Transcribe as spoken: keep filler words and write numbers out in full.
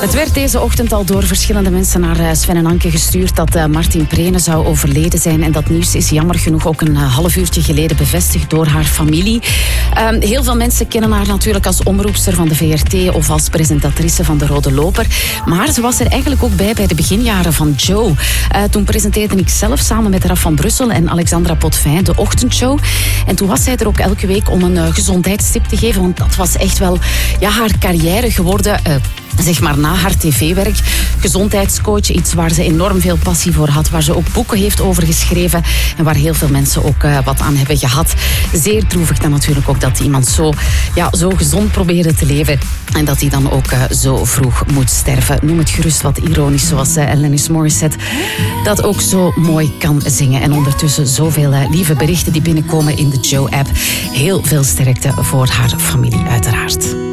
Het werd deze ochtend al door verschillende mensen naar Sven en Anke gestuurd dat Martin Prene zou overleden zijn. En dat nieuws is jammer genoeg ook een half uurtje geleden bevestigd door haar familie. Um, heel veel mensen kennen haar natuurlijk als omroepster van de V R T of als presentatrice van De Rode Loper. Maar ze was er eigenlijk ook bij bij de beginjaren van Joe. Uh, toen presenteerde ik zelf samen met Raf van Brussel en Alexandra Potvin de ochtendshow. En toen was zij er ook elke week om een uh, gezondheidstip te geven. Want dat was echt wel ja, haar carrière geworden. Uh, Zeg maar na haar tv-werk. Gezondheidscoach, iets waar ze enorm veel passie voor had. Waar ze ook boeken heeft over geschreven. En waar heel veel mensen ook uh, wat aan hebben gehad. Zeer droevig dan natuurlijk ook dat iemand zo, ja, zo gezond probeerde te leven. En dat hij dan ook uh, zo vroeg moet sterven. Noem het gerust wat ironisch, zoals uh, Alanis Morissette dat ook zo mooi kan zingen. En ondertussen zoveel uh, lieve berichten die binnenkomen in de Joe-app. Heel veel sterkte voor haar familie uiteraard.